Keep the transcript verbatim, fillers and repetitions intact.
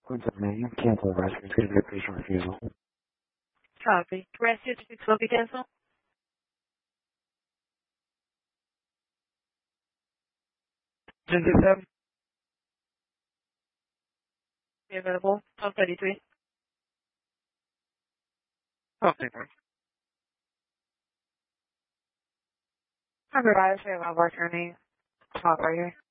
What's up, man? You can cancel the rest. It's going to be a patient refusal. Copy. Rest is will be canceled. Ginger Be available. twelve thirty-three. Okay. I'm provided for my work attorney. Talk right here.